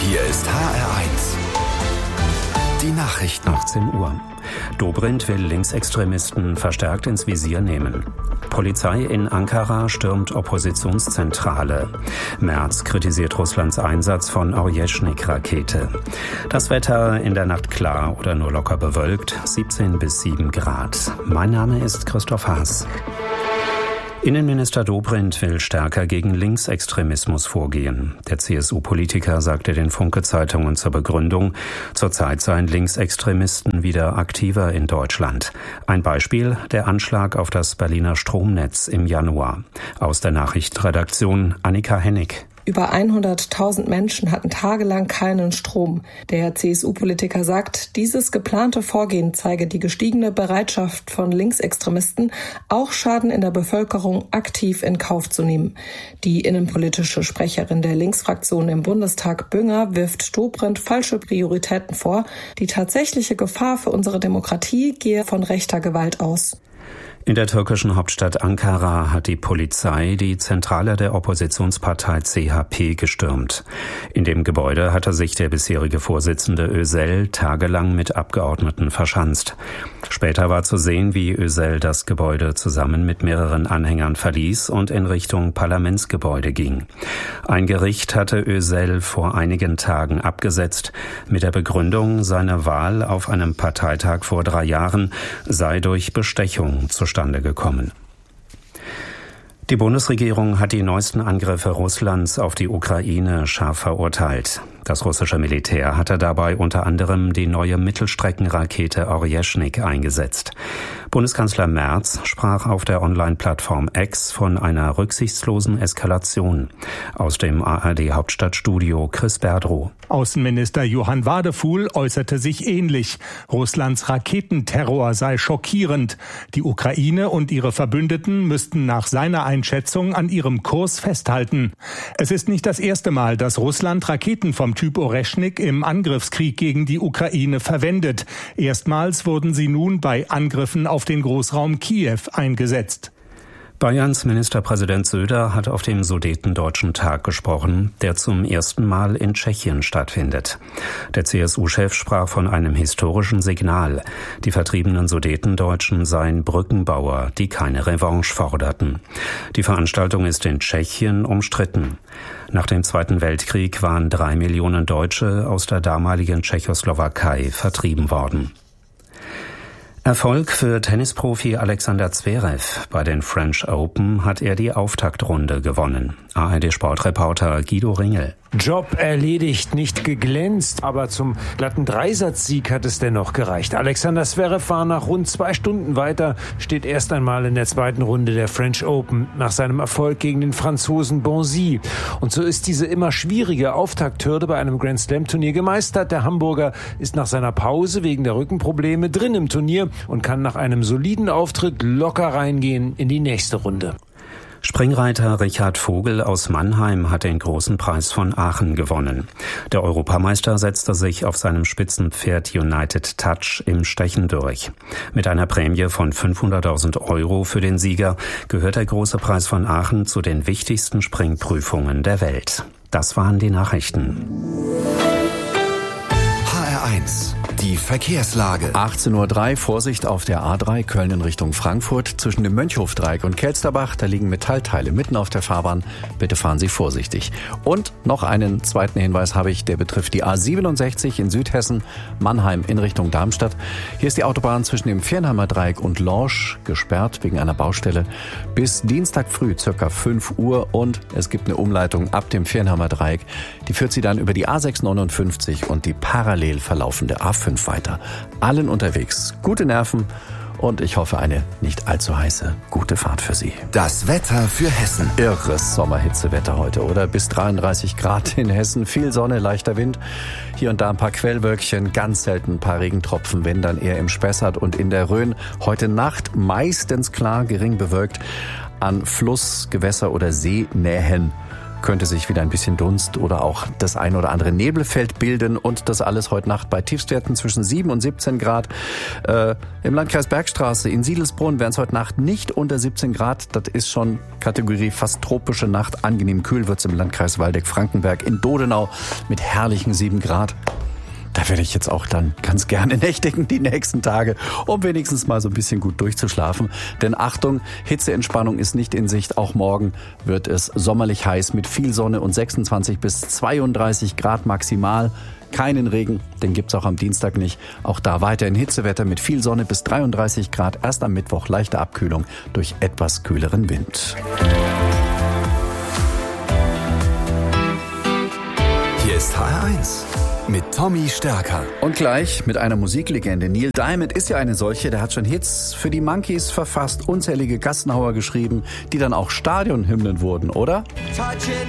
Hier ist HR1. Die Nachrichten. 18 Uhr. Dobrindt will Linksextremisten verstärkt ins Visier nehmen. Polizei in Ankara stürmt Oppositionszentrale. Merz kritisiert Russlands Einsatz von Orjeschnik-Rakete. Das Wetter in der Nacht klar oder nur locker bewölkt, 17 bis 7 Grad. Mein Name ist Christoph Haas. Innenminister Dobrindt will stärker gegen Linksextremismus vorgehen. Der CSU-Politiker sagte den Funke-Zeitungen zur Begründung, zurzeit seien Linksextremisten wieder aktiver in Deutschland. Ein Beispiel, der Anschlag auf das Berliner Stromnetz im Januar. Aus der Nachrichtenredaktion Annika Hennig. Über 100.000 Menschen hatten tagelang keinen Strom. Der CSU-Politiker sagt, dieses geplante Vorgehen zeige die gestiegene Bereitschaft von Linksextremisten, auch Schaden in der Bevölkerung aktiv in Kauf zu nehmen. Die innenpolitische Sprecherin der Linksfraktion im Bundestag, Bünger, wirft Dobrindt falsche Prioritäten vor. Die tatsächliche Gefahr für unsere Demokratie gehe von rechter Gewalt aus. In der türkischen Hauptstadt Ankara hat die Polizei die Zentrale der Oppositionspartei CHP gestürmt. In dem Gebäude hatte sich der bisherige Vorsitzende Özel tagelang mit Abgeordneten verschanzt. Später war zu sehen, wie Özel das Gebäude zusammen mit mehreren Anhängern verließ und in Richtung Parlamentsgebäude ging. Ein Gericht hatte Özel vor einigen Tagen abgesetzt, mit der Begründung, seine Wahl auf einem Parteitag vor 3 Jahren sei durch Bestechung zustande gekommen. Die Bundesregierung hat die neuesten Angriffe Russlands auf die Ukraine scharf verurteilt. Das russische Militär hatte dabei unter anderem die neue Mittelstreckenrakete Orjeschnik eingesetzt. Bundeskanzler Merz sprach auf der Online-Plattform X von einer rücksichtslosen Eskalation. Aus dem ARD-Hauptstadtstudio Chris Berdrow. Außenminister Johann Wadefuhl äußerte sich ähnlich. Russlands Raketenterror sei schockierend. Die Ukraine und ihre Verbündeten müssten nach seiner Einschätzung an ihrem Kurs festhalten. Es ist nicht das erste Mal, dass Russland Raketen vom Typ Orjeschnik im Angriffskrieg gegen die Ukraine verwendet. Erstmals wurden sie nun bei Angriffen auf den Großraum Kiew eingesetzt. Bayerns Ministerpräsident Söder hat auf dem Sudetendeutschen Tag gesprochen, der zum ersten Mal in Tschechien stattfindet. Der CSU-Chef sprach von einem historischen Signal. Die vertriebenen Sudetendeutschen seien Brückenbauer, die keine Revanche forderten. Die Veranstaltung ist in Tschechien umstritten. Nach dem Zweiten Weltkrieg waren 3 Millionen Deutsche aus der damaligen Tschechoslowakei vertrieben worden. Erfolg für Tennisprofi Alexander Zverev. Bei den French Open hat er die Auftaktrunde gewonnen. ARD-Sportreporter Guido Ringel. Job erledigt, nicht geglänzt, aber zum glatten Dreisatzsieg hat es dennoch gereicht. Alexander Zverev war nach rund 2 Stunden weiter, steht erst einmal in der zweiten Runde der French Open nach seinem Erfolg gegen den Franzosen Bonzi. Und so ist diese immer schwierige Auftakthürde bei einem Grand-Slam-Turnier gemeistert. Der Hamburger ist nach seiner Pause wegen der Rückenprobleme drin im Turnier und kann nach einem soliden Auftritt locker reingehen in die nächste Runde. Springreiter Richard Vogel aus Mannheim hat den großen Preis von Aachen gewonnen. Der Europameister setzte sich auf seinem Spitzenpferd United Touch im Stechen durch. Mit einer Prämie von 500.000 € für den Sieger gehört der große Preis von Aachen zu den wichtigsten Springprüfungen der Welt. Das waren die Nachrichten. HR1. Die Verkehrslage. 18:03 Uhr, Vorsicht auf der A3 Köln in Richtung Frankfurt. Zwischen dem Mönchhofdreieck und Kelsterbach, da liegen Metallteile mitten auf der Fahrbahn. Bitte fahren Sie vorsichtig. Und noch einen zweiten Hinweis habe ich, der betrifft die A67 in Südhessen, Mannheim in Richtung Darmstadt. Hier ist die Autobahn zwischen dem Viernheimer Dreieck und Lorsch gesperrt wegen einer Baustelle bis Dienstag früh, ca. 5 Uhr. Und es gibt eine Umleitung ab dem Viernheimer Dreieck. Die führt Sie dann über die A659 und die parallel verlaufende A5 weiter. Allen unterwegs gute Nerven und ich hoffe eine nicht allzu heiße, gute Fahrt für Sie. Das Wetter für Hessen. Irres Sommerhitzewetter heute, oder? Bis 33 Grad in Hessen, viel Sonne, leichter Wind. Hier und da ein paar Quellwölkchen, ganz selten ein paar Regentropfen, wenn dann eher im Spessart und in der Rhön. Heute Nacht meistens klar, gering bewölkt. An Fluss, Gewässer oder Seenähen könnte sich wieder ein bisschen Dunst oder auch das ein oder andere Nebelfeld bilden und das alles heute Nacht bei Tiefstwerten zwischen 7 und 17 Grad. Im Landkreis Bergstraße in Siedelsbrunn wären es heute Nacht nicht unter 17 Grad. Das ist schon Kategorie fast tropische Nacht. Angenehm kühl wird es im Landkreis Waldeck-Frankenberg in Dodenau mit herrlichen 7 Grad. Da werde ich jetzt auch dann ganz gerne nächtigen die nächsten Tage, um wenigstens mal so ein bisschen gut durchzuschlafen. Denn Achtung, Hitzeentspannung ist nicht in Sicht. Auch morgen wird es sommerlich heiß mit viel Sonne und 26 bis 32 Grad maximal. Keinen Regen, den gibt's auch am Dienstag nicht. Auch da weiterhin Hitzewetter mit viel Sonne bis 33 Grad. Erst am Mittwoch leichte Abkühlung durch etwas kühleren Wind. Hier ist HR1 mit Tommy Stärker. Und gleich mit einer Musiklegende. Neil Diamond ist ja eine solche, der hat schon Hits für die Monkees verfasst, unzählige Gassenhauer geschrieben, die dann auch Stadionhymnen wurden, oder?